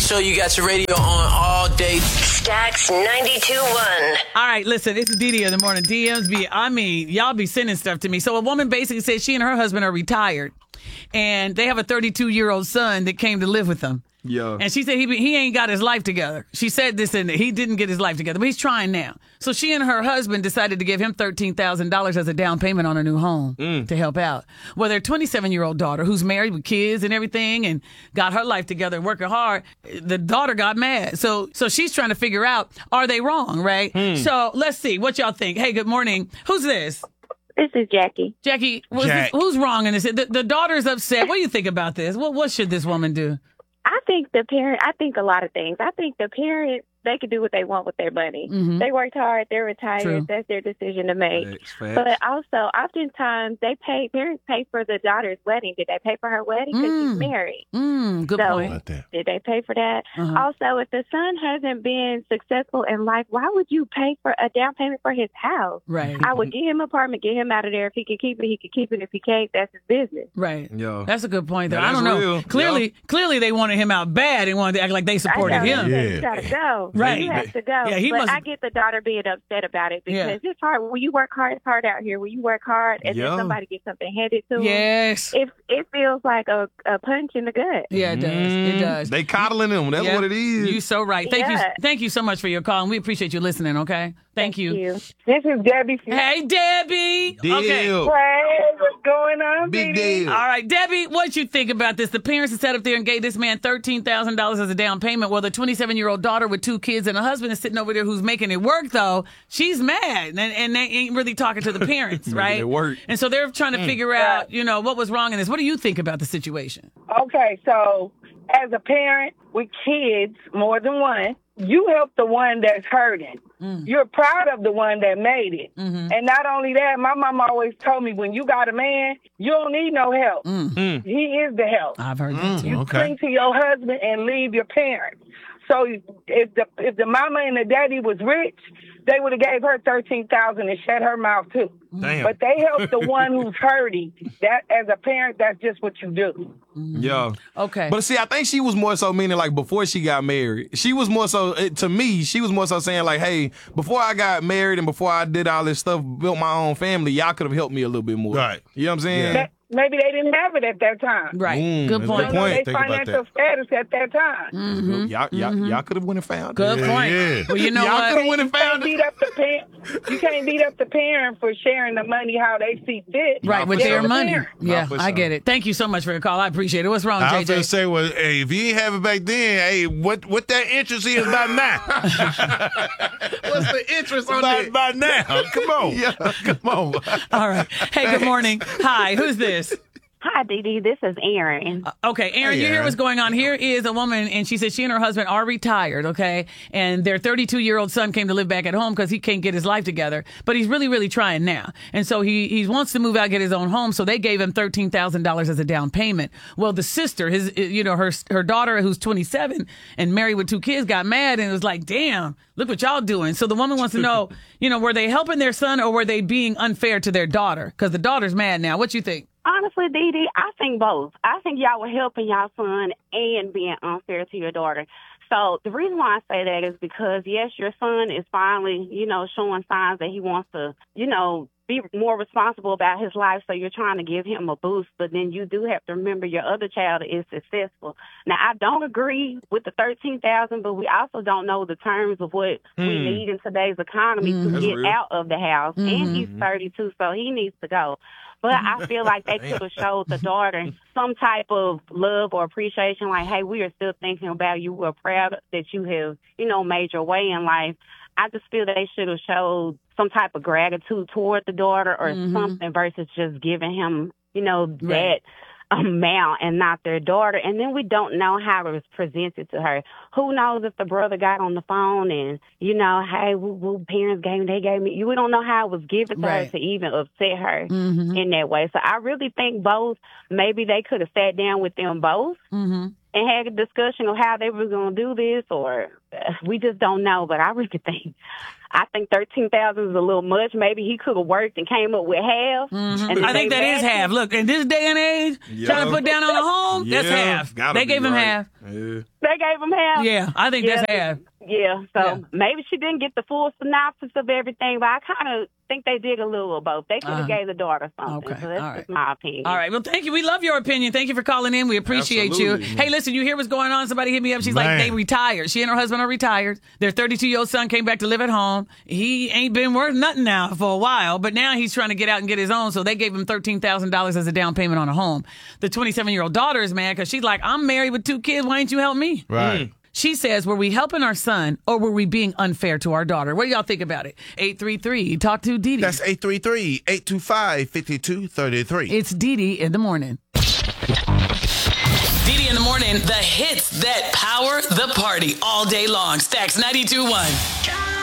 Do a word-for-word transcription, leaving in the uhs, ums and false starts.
sure you got your radio on all day. Stacks ninety-two point one. All right, listen, it's Didi in the morning. D Ms be, I mean, y'all be sending stuff to me. So a woman basically said she and her husband are retired, and they have a thirty-two-year-old son that came to live with them. Yeah. And she said he he ain't got his life together. She said this, and he didn't get his life together, but he's trying now. So she and her husband decided to give him thirteen thousand dollars as a down payment on a new home Mm. to help out. Well, their twenty-seven-year-old daughter, who's married with kids and everything and got her life together and working hard, the daughter got mad. So so she's trying to figure out, are they wrong, right? Mm. So let's see what y'all think. Hey, good morning. Who's this? This is Jackie. Jackie, was Jack. this, who's wrong in this? The, the daughter's upset. What do you think about this? What What should this woman do? I think the parent, I think a lot of things. I think the parents, they can do what they want with their money. Mhm. They worked hard, they're retired, True. that's their decision to make. Facts, facts. But also, oftentimes, they pay, parents pay for the daughter's wedding. Did they pay for her wedding? Because Mm. she's married. Mm, good So- point. About that. Did they pay for that? Uh-huh. Also, if the son hasn't been successful in life, why would you pay for a down payment for his house? Right. I would get him an apartment, get him out of there. If he can keep it, he can keep it. If he can't, that's his business. Right. Yo. That's a good point, though. Yeah, I don't that's know. real. Clearly, clearly they wanted him out bad and wanted to act like they supported I know, him. You Yeah. gotta go. Right. You have to go. Yeah, he but must- I get the daughter being upset about it because Yeah. it's hard. When you work hard, it's hard out here. When you work hard and Yeah. then somebody gets something handed to them, Yes. it it feels like a, a punch in the gut. Yeah, it does. It Mm. does. They coddling him. That's Yeah. what it is. You so right. Thank you. Yeah. Thank you so much for your call, and we appreciate you listening. Okay. Thank, you. This is Debbie. Hey, Debbie. Deal. Okay. Hey, what's going on, Big baby? deal. All right, Debbie, what you think about this? The parents have sat up there and gave this man thirteen thousand dollars as a down payment. Well, the twenty-seven-year-old daughter with two kids and a husband is sitting over there who's making it work, though. She's mad, and, and they ain't really talking to the parents, Making right? it work. And so they're trying to figure out, you know, what was wrong in this. What do you think about the situation? Okay, so as a parent with kids, more than one, you help the one that's hurting. Mm. You're proud of the one that made it. Mm-hmm. And not only that, my mom always told me, when you got a man, you don't need no help. Mm. Mm. He is the help. I've heard that too. You Okay. cling to your husband and leave your parents. So if the if the mama and the daddy was rich, they would have gave her thirteen thousand and shut her mouth too. Damn. But they help the one who's hurting. That as a parent, that's just what you do. Yeah. Okay. But see, I think she was more so meaning like before she got married. She was more so, it- to me, she was more so saying like, hey, before I got married and before I did all this stuff, built my own family, y'all could have helped me a little bit more. Right. You know what I'm saying? That- Maybe they didn't have it at that time. right. Mm, Good that's point. a Don't know point. their Think about financial status at that time. Mm-hmm. Y'all, y'all, y'all could have went and found Good it. Yeah, point. yeah. Well, you know Y'all what? could have went and You can't found it. beat up the parent. You can't beat up the parent for sharing the money how they see fit. Right, with for their sure. money. Parent. Yeah, for I sure. get it. Thank you so much for your call. I appreciate it. What's wrong, I J was J? gonna say, well, hey, if you ain't have it back then, hey, what what that interest is by now? What's the interest on by, that? by now, come on, Yeah. come on. All right. Hey, good morning. Hi, who's this? Hi, Dee Dee. This is Aaron. Okay, Aaron, Hey, you hear Aaron. what's going on. Here is a woman, and she said she and her husband are retired, okay? And their thirty-two-year-old son came to live back at home because he can't get his life together. But he's really, really trying now. And so he, he wants to move out, get his own home, so they gave him thirteen thousand dollars as a down payment. Well, the sister, his, you know, her her daughter, who's twenty-seven and married with two kids, got mad and was like, damn, look what y'all doing. So the woman wants to know, you know, were they helping their son or were they being unfair to their daughter? Because the daughter's mad now. What you think? Honestly, Dee Dee, I think both. I think y'all were helping y'all son and being unfair to your daughter. So the reason why I say that is because, yes, your son is finally, you know, showing signs that he wants to, you know, be more responsible about his life. So you're trying to give him a boost. But then you do have to remember your other child is successful. Now, I don't agree with the thirteen thousand dollars, but we also don't know the terms of what we Hmm. need in today's economy Mm. to That's get real. out of the house. And he's thirty-two, so he needs to go. But I feel like they could have showed the daughter some type of love or appreciation, like, hey, we are still thinking about you. We're proud that you have, you know, made your way in life. I just feel they should have showed some type of gratitude toward the daughter or Mhm. something versus just giving him, you know, that Right. amount and not their daughter. And then we don't know how it was presented to her. Who knows if the brother got on the phone and, you know, hey, what, what parents gave me, they gave me. You We don't know how it was given to Right. her to even upset her Mm-hmm. in that way. So I really think both, maybe they could have sat down with them both Mm-hmm. and had a discussion of how they were going to do this, or we just don't know. But I really think, I think thirteen thousand is a little much. Maybe he could have worked and came up with half. Mm-hmm. And I think that is half. Look, in this day and age, Yeah. trying to put down on a home, Yeah, that's half. gotta They be gave him right. half. Yeah. They gave him half. Yeah, I think Yeah. that's half. Yeah, so Yeah. maybe she didn't get the full synopsis of everything, but I kind of think they did a little of both. They could have Uh-huh. gave the daughter something. Okay, So that's all right. just my opinion. All right. Well, thank you. We love your opinion. Thank you for calling in. We appreciate Absolutely. you. Hey, listen, you hear what's going on? Somebody hit me up. She's Man. like, they retired. She and her husband are retired. Their thirty-two-year-old son came back to live at home. He ain't been worth nothing now for a while, but now he's trying to get out and get his own. So they gave him thirteen thousand dollars as a down payment on a home. The twenty-seven-year-old daughter is mad because she's like, I'm married with two kids. Why ain't you help me? Right. She says, were we helping our son or were we being unfair to our daughter? What do y'all think about it? eight three three, talk to Dee Dee. That's eight three three, eight two five, five two three three. It's Dee Dee in the morning. Dee Dee in the morning, the hits that power the party all day long. Stacks ninety-two point one.